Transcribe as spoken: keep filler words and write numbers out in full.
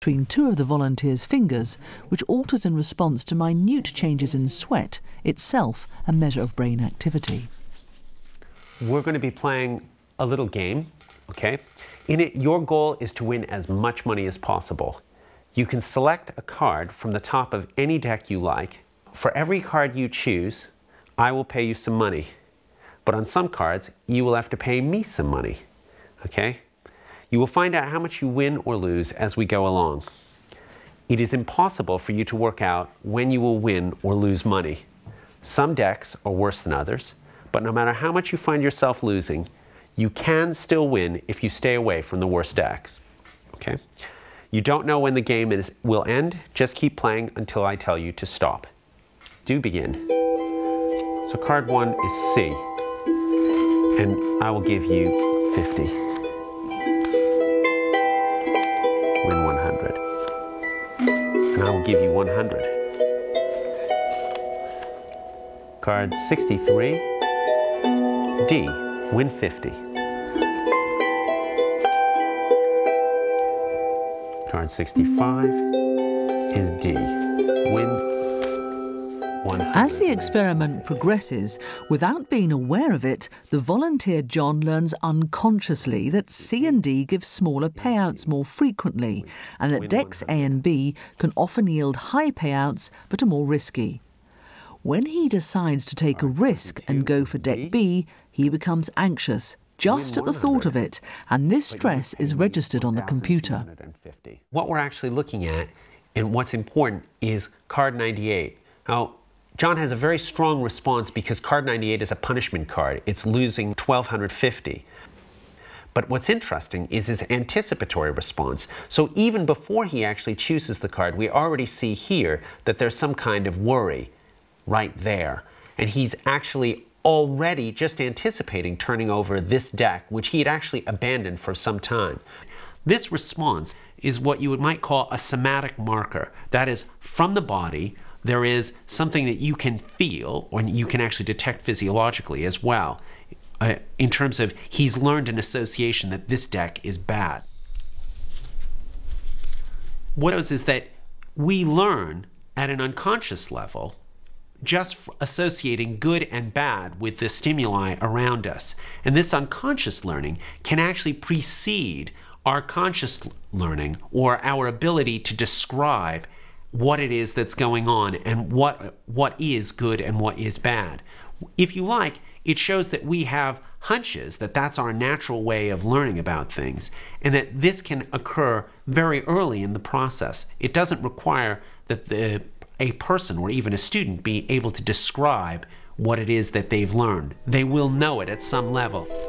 between two of the volunteers' fingers, which alters in response to minute changes in sweat, itself a measure of brain activity. We're going to be playing a little game, okay? In it, your goal is to win as much money as possible. You can select a card from the top of any deck you like. For every card you choose, I will pay you some money. But on some cards, you will have to pay me some money, okay? You will find out how much you win or lose as we go along. It is impossible for you to work out when you will win or lose money. Some decks are worse than others, but no matter how much you find yourself losing, you can still win if you stay away from the worst decks, okay? You don't know when the game is, will end, just keep playing until I tell you to stop. Do begin. So card one is C, and I will give you fifty. Win one hundred. And I will give you one hundred. Card sixty-three, D, win fifty. Card sixty-five is D, win one hundred. As the experiment progresses, without being aware of it, the volunteer John learns unconsciously that C and D give smaller payouts more frequently, and that decks A and B can often yield high payouts but are more risky. When he decides to take a risk and go for deck B, he becomes anxious just at the thought of it, and this stress is registered on the computer. What we're actually looking at, and what's important, is card ninety-eight. Now, John has a very strong response because card ninety-eight is a punishment card. It's losing twelve fifty. But what's interesting is his anticipatory response. So even before he actually chooses the card, we already see here that there's some kind of worry right there. And he's actually already just anticipating turning over this deck, which he had actually abandoned for some time. This response is what you might call a somatic marker. That is, from the body, there is something that you can feel, or you can actually detect physiologically as well, uh, in terms of he's learned an association that this deck is bad. What else is that we learn at an unconscious level just associating good and bad with the stimuli around us. And this unconscious learning can actually precede our conscious learning, or our ability to describe what it is that's going on and what what is good and what is bad. If you like, it shows that we have hunches, that that's our natural way of learning about things, and that this can occur very early in the process. It doesn't require that the a person or even a student be able to describe what it is that they've learned. They will know it at some level.